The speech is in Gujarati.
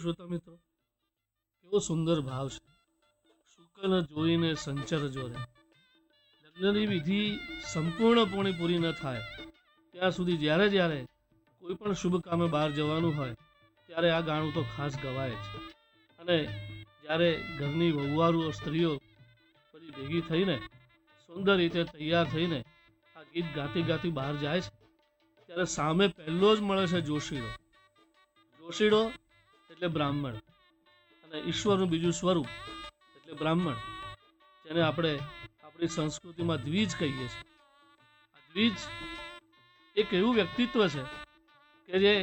શ્રોતા મિત્રો, કેવો સુંદર ભાવ છે. શુકન જોઈને સંચર જોરે. લગ્નની વિધિ સંપૂર્ણપણે પૂરી ન થાય ત્યાં સુધી જ્યારે જ્યારે કોઈ પણ શુભ કામે બહાર જવાનું હોય ત્યારે આ ગાણું તો ખાસ ગવાય છે. અને જ્યારે ઘરની વહુવારો સ્ત્રીઓ બધી ભેગી થઈને સુંદર રીતે તૈયાર થઈને આ ગીત ગાતી ગાતી બહાર જાય છે ત્યારે સામે પહેલો જ મળે છે જોશીડો. જોશીડો એટલે બ્રાહ્મણ અને ઈશ્વરનું બીજું સ્વરૂપ એટલે બ્રાહ્મણ, જેને આપણે આપણી સંસ્કૃતિમાં દ્વિજ કહીએ છીએ. આ દ્વિજ એક એવું વ્યક્તિત્વ છે કે જે